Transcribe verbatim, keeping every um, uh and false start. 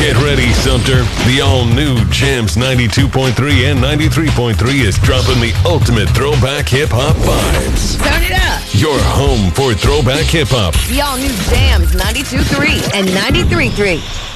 Get ready, Sumter. The all-new Jams ninety-two point three and ninety-three point three is dropping the ultimate throwback hip-hop vibes. Turn it up. Your home for throwback hip-hop. The all-new Jams ninety-two point three and ninety-three point three.